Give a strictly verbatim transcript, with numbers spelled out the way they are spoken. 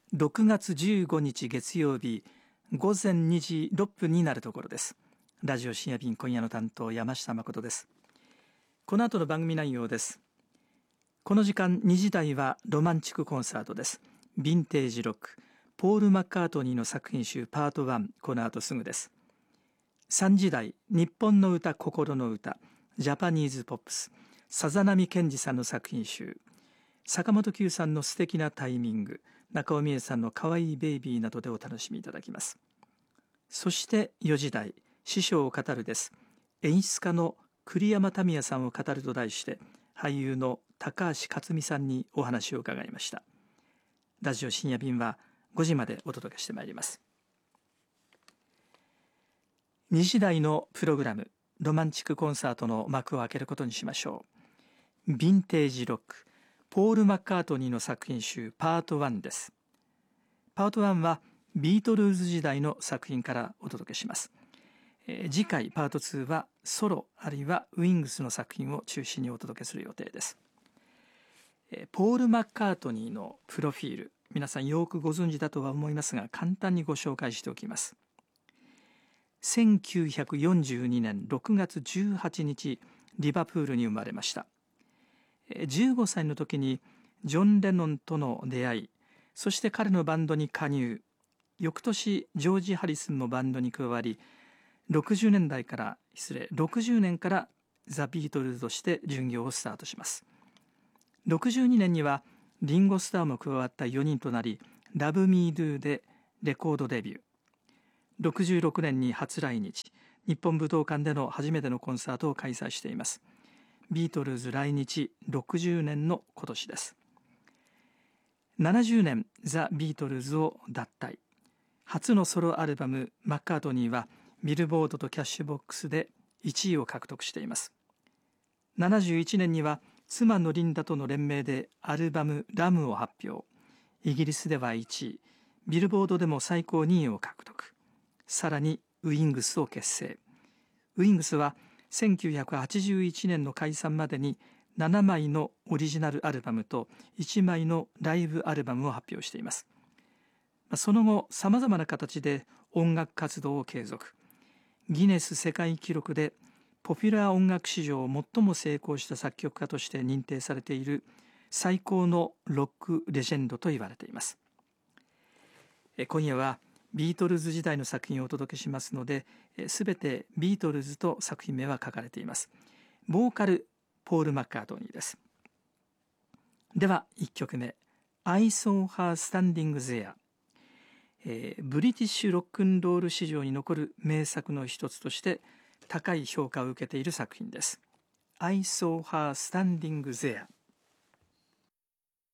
ろくがつじゅうごにち月曜日ごぜんにじろっぷんになるところです。ラジオ深夜便、今夜の担当山下誠です。この後の番組内容です。この時間にじ台はロマンチックコンサートです。ヴィンテージロック、ポール・マッカートニーの作品集パートワン、この後すぐです。さんじ台、日本の歌心の歌、ジャパニーズポップス、さざ波健二さんの作品集、坂本九さんの素敵なタイミング、中尾美恵さんの可愛いベイビーなどでお楽しみいただきます。そしてよじ台、師匠を語るです。演出家の栗山民也さんを語ると題して、俳優の高橋克実さんにお話を伺いました。ラジオ深夜便はごじまでお届けしてまいります。にじ台のプログラム、ロマンチックコンサートの幕を開けることにしましょう。ヴィンテージロック、ポール・マッカートニーの作品集パートワンです。パートワンはビートルーズ時代の作品からお届けします。えー、次回パートツーはソロあるいはウィングスの作品を中心にお届けする予定です。えー、ポール・マッカートニーのプロフィール、皆さんよくご存知だとは思いますが、簡単にご紹介しておきます。せんきゅうひゃくよんじゅうにねんろくがつじゅうはちにち、リバプールに生まれました。じゅうごさいの時にジョン・レノンとの出会い、そして彼のバンドに加入。翌年ジョージ・ハリスンもバンドに加わり、ろくじゅうねんだいから失礼ろくじゅうねんからザ・ビートルズとして巡業をスタートします。ろくじゅうにねんにはリンゴ・スターも加わったよにんとなり、ラブ・ミー・ドゥでレコードデビュー。ろくじゅうろくねんに初来日、日本武道館での初めてのコンサートを開催しています。ビートルズ来日ろくじゅうねんの今年です。ななじゅうねんザ・ビートルズを脱退。初のソロアルバムマッカートニーはビルボードとキャッシュボックスでいちいを獲得しています。ななじゅういちねんには妻のリンダとの連名でアルバムラムを発表。イギリスではいちい、ビルボードでも最高にいを獲得。さらにウィングスを結成。ウィングスはせんきゅうひゃくはちじゅういちねんの解散までにななまいのオリジナルアルバムといちまいのライブアルバムを発表しています。その後さまざまな形で音楽活動を継続。ギネス世界記録でポピュラー音楽史上最も成功した作曲家として認定されている最高のロックレジェンドと言われています。今夜はビートルズ時代の作品をお届けしますので、すべてビートルズと作品名は書かれています。ボーカルポール・マッカートニーです。ではいっきょくめ、I Saw Her Standing There、えー、ブリティッシュロックンロール史上に残る名作の一つとして高い評価を受けている作品です。I Saw Her Standing There。